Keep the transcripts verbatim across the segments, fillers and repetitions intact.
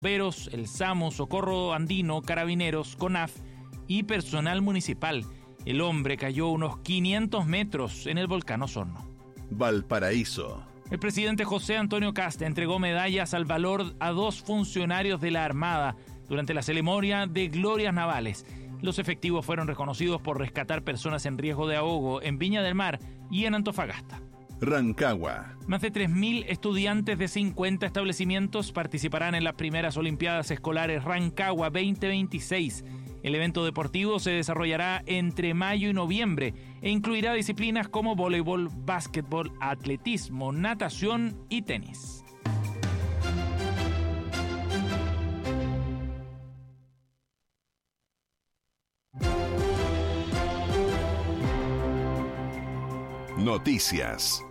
Bomberos, el SAMU, Socorro Andino, Carabineros, CONAF y personal municipal. El hombre cayó unos quinientos metros en el volcán Osorno. Valparaíso. El presidente José Antonio Kast entregó medallas al valor a dos funcionarios de la Armada durante la ceremonia de Glorias Navales. Los efectivos fueron reconocidos por rescatar personas en riesgo de ahogo en Viña del Mar y en Antofagasta. Rancagua. Más de tres mil estudiantes de cincuenta establecimientos participarán en las primeras Olimpiadas Escolares Rancagua veinte veintiséis. El evento deportivo se desarrollará entre mayo y noviembre e incluirá disciplinas como voleibol, básquetbol, atletismo, natación y tenis. Noticias.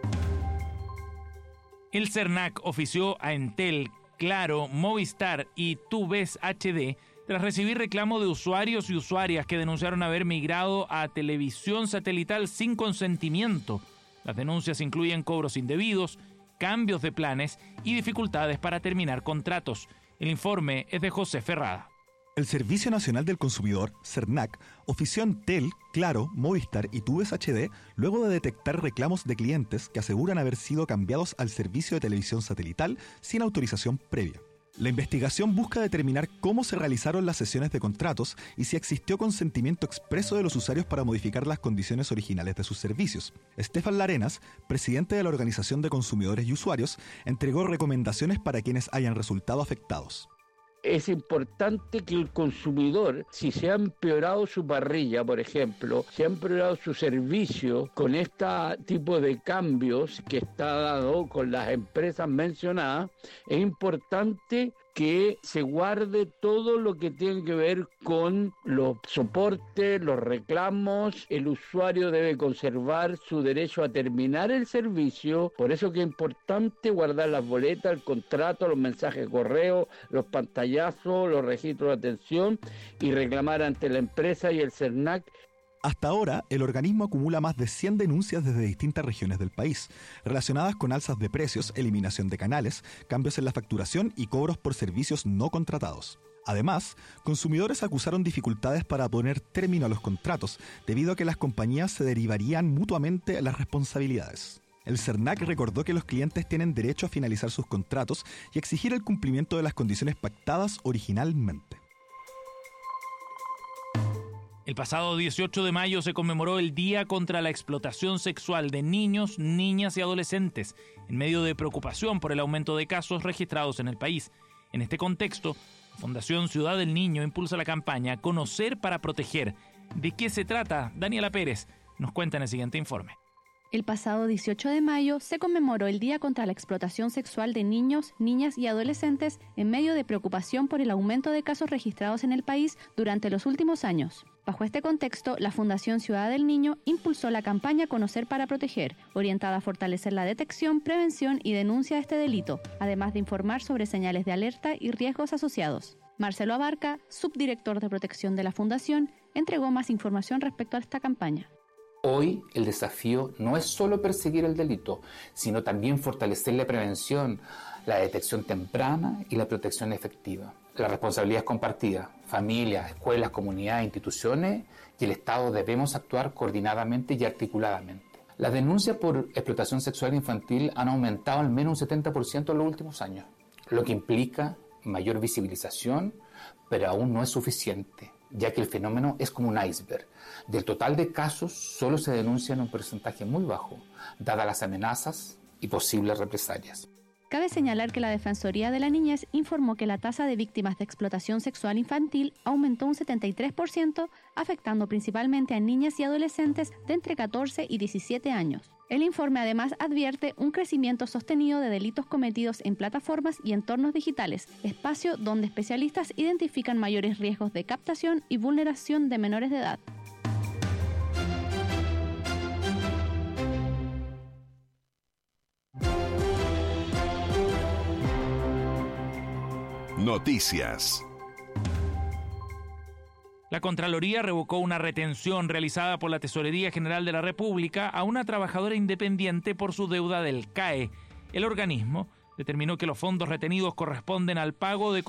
El CERNAC ofició a Entel, Claro, Movistar y TuVes H D tras recibir reclamo de usuarios y usuarias que denunciaron haber migrado a televisión satelital sin consentimiento. Las denuncias incluyen cobros indebidos, cambios de planes y dificultades para terminar contratos. El informe es de José Ferrada. El Servicio Nacional del Consumidor, CERNAC, ofició a Entel, Claro, Movistar y TuVes H D luego de detectar reclamos de clientes que aseguran haber sido cambiados al servicio de televisión satelital sin autorización previa. La investigación busca determinar cómo se realizaron las sesiones de contratos y si existió consentimiento expreso de los usuarios para modificar las condiciones originales de sus servicios. Estefan Larenas, presidente de la Organización de Consumidores y Usuarios, entregó recomendaciones para quienes hayan resultado afectados. Es importante que el consumidor, si se ha empeorado su parrilla, por ejemplo, si ha empeorado su servicio con este tipo de cambios que está dado con las empresas mencionadas, es importante que se guarde todo lo que tiene que ver con los soportes, los reclamos. El usuario debe conservar su derecho a terminar el servicio. Por eso que es importante guardar las boletas, el contrato, los mensajes de correo, los pantallazos, los registros de atención y reclamar ante la empresa y el CERNAC. Hasta ahora, el organismo acumula más de cien denuncias desde distintas regiones del país, relacionadas con alzas de precios, eliminación de canales, cambios en la facturación y cobros por servicios no contratados. Además, consumidores acusaron dificultades para poner término a los contratos, debido a que las compañías se derivarían mutuamente las responsabilidades. El CERNAC recordó que los clientes tienen derecho a finalizar sus contratos y exigir el cumplimiento de las condiciones pactadas originalmente. El pasado dieciocho de mayo se conmemoró el Día contra la Explotación Sexual de Niños, Niñas y Adolescentes, en medio de preocupación por el aumento de casos registrados en el país. En este contexto, la Fundación Ciudad del Niño impulsa la campaña Conocer para Proteger. ¿De qué se trata? Daniela Pérez nos cuenta en el siguiente informe. El pasado dieciocho de mayo se conmemoró el Día contra la Explotación Sexual de Niños, Niñas y Adolescentes en medio de preocupación por el aumento de casos registrados en el país durante los últimos años. Bajo este contexto, la Fundación Ciudad del Niño impulsó la campaña Conocer para Proteger, orientada a fortalecer la detección, prevención y denuncia de este delito, además de informar sobre señales de alerta y riesgos asociados. Marcelo Abarca, subdirector de protección de la Fundación, entregó más información respecto a esta campaña. Hoy el desafío no es solo perseguir el delito, sino también fortalecer la prevención, la detección temprana y la protección efectiva. La responsabilidad es compartida. Familias, escuelas, comunidades, instituciones y el Estado debemos actuar coordinadamente y articuladamente. Las denuncias por explotación sexual infantil han aumentado al menos un setenta por ciento en los últimos años, lo que implica mayor visibilización, pero aún no es suficiente, ya que el fenómeno es como un iceberg. Del total de casos, solo se denuncian un porcentaje muy bajo, dadas las amenazas y posibles represalias. Cabe señalar que la Defensoría de la Niñez informó que la tasa de víctimas de explotación sexual infantil aumentó un setenta y tres por ciento, afectando principalmente a niñas y adolescentes de entre catorce y diecisiete años. El informe además advierte un crecimiento sostenido de delitos cometidos en plataformas y entornos digitales, espacio donde especialistas identifican mayores riesgos de captación y vulneración de menores de edad. Noticias. La Contraloría revocó una retención realizada por la Tesorería General de la República a una trabajadora independiente por su deuda del C A E. El organismo determinó que los fondos retenidos corresponden al pago de